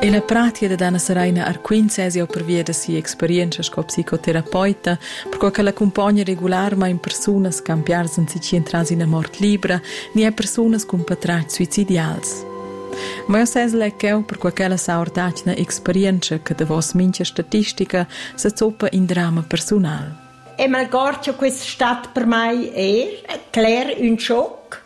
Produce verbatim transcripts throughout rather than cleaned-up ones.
E la pratica di Anna Serena Arquin sesio per via de sia esperienza come psicoterapeuta, perché la compagna regolarma in persone scampiars in si entras in mort libera, ni è persone con patrati suicidials. Ma io ses le cheu perché quella saortacna esperienza che de vos mince statistica se zoppa in drama personal. E malgorcia questo stato per me è, clair, un shock.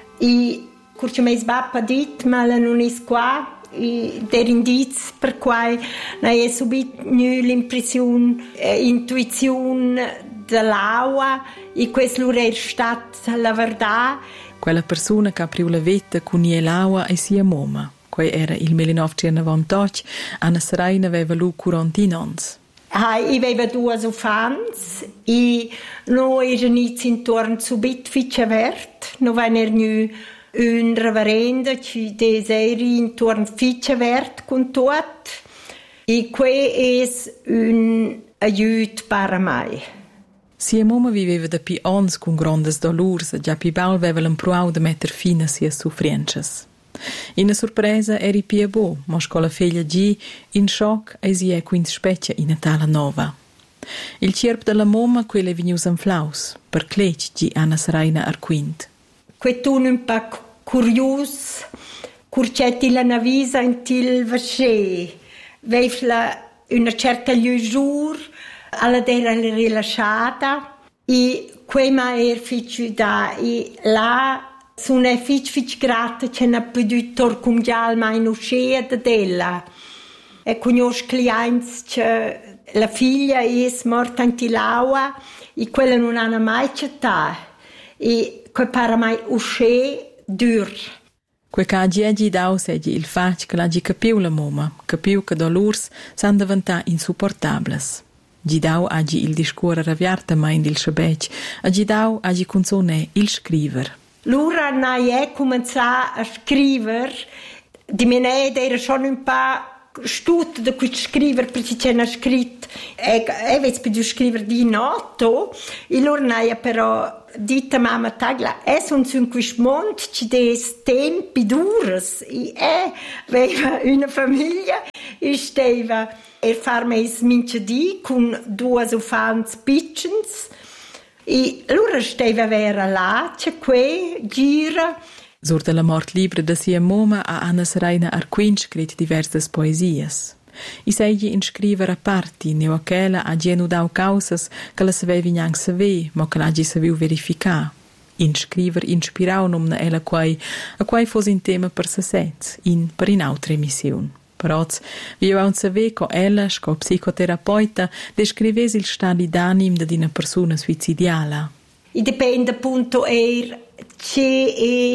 E curcio me sbappa dit, ma la non è qua. E der indiz per cui non è subito l'impressione, eh, intuizione dell'aua e questo è stata la verità. Quella persona che apriu la vita con l'aua e sia mamma. Quei era il millenovecentonovantotto, Anna Serena aveva lu quarantuno anni. Ah, io avevo due fans e noi eravamo intorno subito fice vert, non vennero un reverendo che desera intorno fice vert con tutto e questo è un aiuto per me. Sia mamma viveva da più anni con grandes dolores, già più bal aveva l'impruau di mettere fine a sia soffrienze. In una sorpresa era più buono, ma con la figlia G in shock e si è quindi specchia in tale nova. Il cerpo della mamma quelle venuto in flaus, per clec di Anna Serena Arquint. Questo è un po' curioso, curcetti la navisa in til vasce, aveva una certa liusura, alla dera rilasciata, e quema er ficci da, e là sono e ficci ficci grata che ne ha potuto torcungiare mai in uscita da della. E conosco clienti che la figlia è morta in tilaua e quella non hanno mai accettato. E che per mai uscire dur. Quel che oggi dau seggi il fatto che l'hai capito la mamma, capito che dolors sono diventati insupportabili. Gidau agi il discorre raviarta mai in il scebec, a Gidau agi consone il scriver. L'ora nai è cominciato a scrivere, di me era schon un po' stuto da questo scrivere perché c'era scritto, e aveva più scrivere di noto, e l'ora nai però dita mamma tagla, è sono in questo mondo ci des tempi dures, e aveva una famiglia, e stava e farmi sminciadì con due ufanti piccins e allora stava vera là, c'è qui, gira. Sur della mort libera da sia mamma a Anna Serena Arquin scritto diverse poesie. I seggi in scrivere a parti, neo aquela a genu dau causas che la savevi neanche saver, ma che l'agi saviu verificare. In scriver inspirau nomna ella quai, a quai fosse in tema per se sets, in per in altre missione. Però, vi ho un saver che ella, come psicoterapeuta, descrivesse il stato d'animo di una persona suicidiale. E dipende appunto er c'è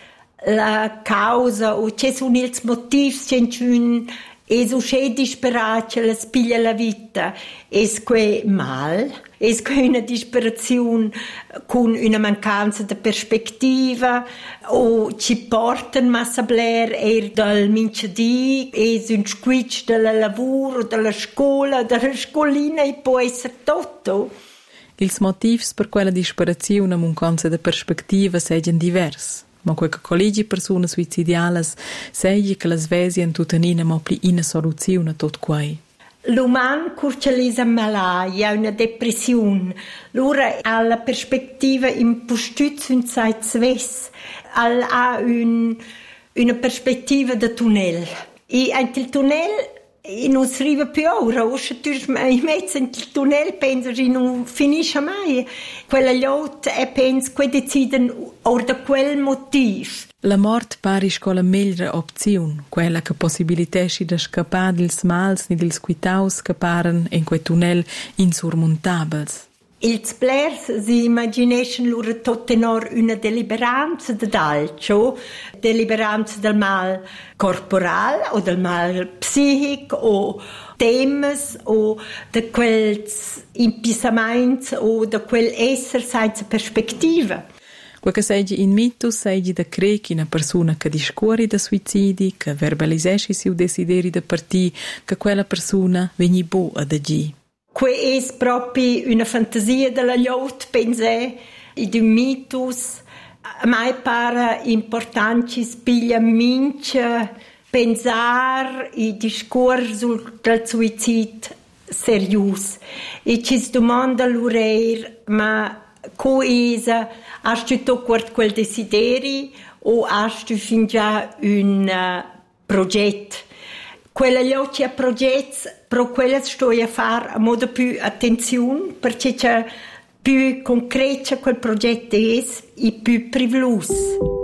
la causa o c'è sono i motivi che è so c'è disperato che la spiglia la vita. È que mal, è que una disperazione con una mancanza di prospettiva o ci portano massa bler er dal minchedì è un squitch dal lavoro, dalla scuola, dalla scolina e può essere tutto. Ils motivs per quella disperazione e mancanza di prospettiva sono diversi. Ma quel che collegi persone suicidiales segni che las vesien tutanina mo pli ina soluzione a tot quai. L'uman curcialisa malaia, una depressione, l'ora ha la prospettiva in postuzzo in zeit sves, ha un, una prospettiva di tunnel. E anche il tunnel non si arriva più ora, in mezzo al tunnel penso che non finisce mai. Quella lotta e penso che decidono ora da quel motivo. La morte pare con la migliore opzione, quella che possibilitasci di scappare dals mals ni dils quitaus che paren in quei tunnel insurmontabels. Ils plers si immagination loro tottenor una deliberanza d'alcio, deliberanza del mal corporal o del mal psihic o temes o de quels impisaments o de quel esser senza perspectiva. Quel che seggi in mitus seggi da crer che una persona che discorre da suicidi, che verbalisesce il suo desiderio di partire, che quella persona veni bo ad agire. Que è proprio una fantasia della lotta, pensare, di un mitus. A me pare importante spiglia mince pensar i discorso del suicid serius. E ci si domanda l'ureir, ma coesa, hai tu toccato quel desideri o hai tu fin già un uh, progetto? Quella lì è progetto, però quella sto a fare a modo più attenzione, perché c'è più concreto quel progetto è e più privluso.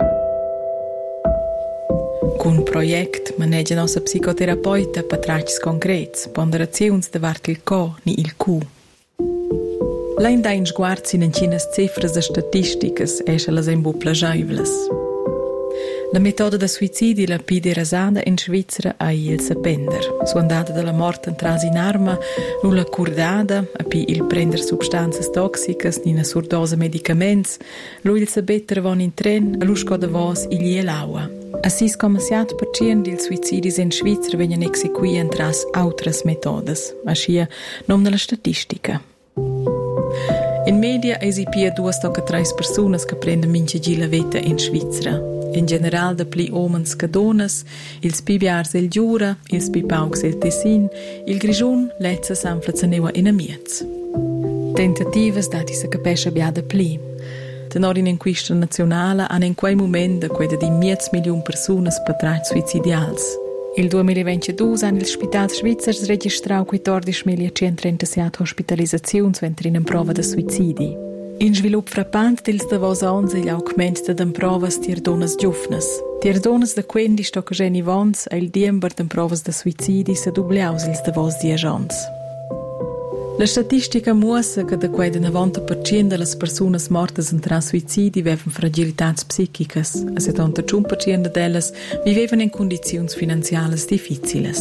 Con un progetto maneggia la nostra psicoterapeuta per tracci concreti, ponderazioni davanti il co ni il cu. Lei dà in sguardo in cinas cifras e statistiche e se le imbu plagievles. La metoda da suicidi la pide rasada in Svizzera a il sapender. Su andata della morte entras in arma, nulla curdada, a pi il prender substanze toxicas, ni una surdose medicaments, lui il sabetter von in tren, a lusco da vos il l'aua. A sis come siat per cien dil suicidis in Svizzera vengono exequi entras autras metodas, a scia nom della statistica. In media esipia due stocca tre persone che prendono mince la vita in Svizzera. In general da pli omens che donas, ils pibiars il Giura, ils pipaucs il Tessin, il Grigiun, lezza sanflazaneva in amiez. Tentativas dati se capesce biada pli. Tenor in enquista nazionale han in quei moment da quella di miez milion personas patrach suicidials. Il duemilaventidue han il Spital Svizzers registrau quattordici centotrentasei hospitalisazioni mentre in prova da suicidi. In svilup frappant dils davos ans il augment da provas tier donas giufnas. Tier donas da quendi sto che geni vons e il diember da provas da suicidi se dubliaus ils davos dies ans. La statistica muossa che da quei da novanta per cento delle persone morte tra suicidi avevano fragilitats psichicas e settantacinque per cento d'ellas vivevano in condizioni finanziali difficili.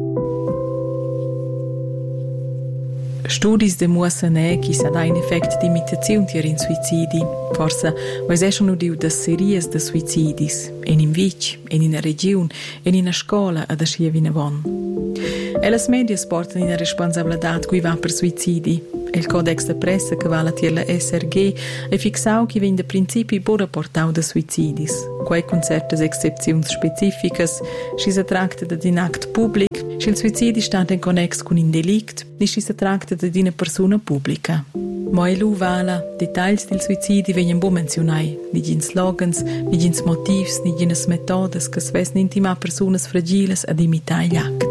Studis demuossen è che sa da in effect di imitazione tier in suicidi. Forse vais è schon udiu das series de suicidis, en in vic, en in a region, en in a scola ad a schia vinavon. E las medias portan in a responsabilitat cui va per suicidi. E il codex de pressa che va la tier la S R G è fixau che vin de principi bo rapportau de suicidis. Quai con certas excepzions specificas, si se tracta de un act public, se il suicidi sta in connex con un delict, ni si se tracta de una persona pubblica. Ma e lu vala, detalls del suicidi vengono bo menzionai, ni gins slogans, ni gins motivs, ni gins metodas che svesn intima personas fragiles ad imitar gli act.